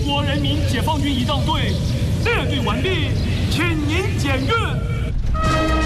国人民解放军仪仗队列队完毕，请您检阅。